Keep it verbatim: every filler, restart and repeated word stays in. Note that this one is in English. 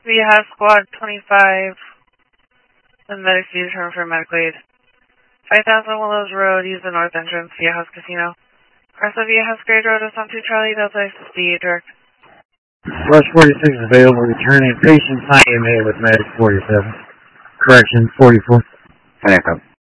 Vieja Squad twenty-five. The medics use return for medical aid. five thousand Willows Road, use the north entrance, Viejas Casino. Cross the Viejas Grade Road is on two Charlie Delta S S D, direct. Rush forty-six is available, returning patient I M A with medic forty-seven. Correction, forty-four. Connect up.